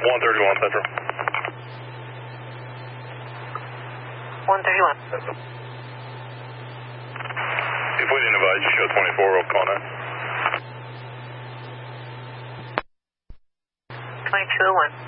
131 Central. 131. If we didn't advise you, show 24, we'll call now. 2201.